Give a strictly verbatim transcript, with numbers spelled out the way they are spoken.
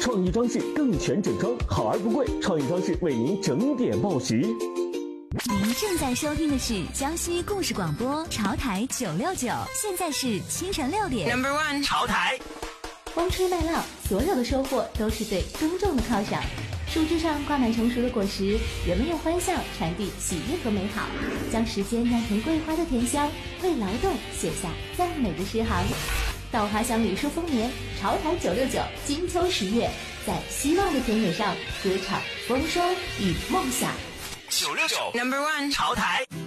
创意装饰更全整装，好而不贵，创意装饰为您整点报时。 您正在收听的是江西故事广播潮台九六九，现在是清晨六点。 Number one， 潮台。 风吹麦浪，所有的收获都是对耕种的犒赏。树枝上挂满成熟的果实，人们用欢笑传递喜悦和美好，将时间酿成桂花的甜香，为劳动写下赞美的诗行。稻花香里数丰年，潮台九六九，金秋十月，在希望的田野上歌唱丰收与梦想。 九六九 Number one， 潮台。